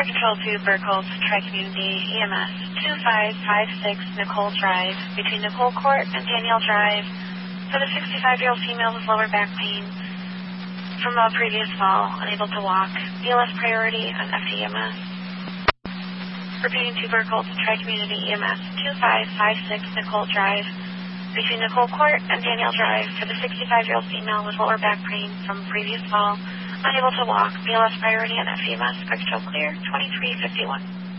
For Control 2, Burkholz, Tri-Community, EMS 2556 Nicole Drive, between Nicole Court and Danielle Drive, for the 65-year-old female with lower back pain from a previous fall, unable to walk. BLS priority on FEMS. Repeating to Burkholz, Tri-Community, EMS 2556 Nicole Drive, between Nicole Court and Danielle Drive, for the 65-year-old female with lower back pain from previous fall, unable to walk. BLS priority on FEMS. For Control clear, 2351.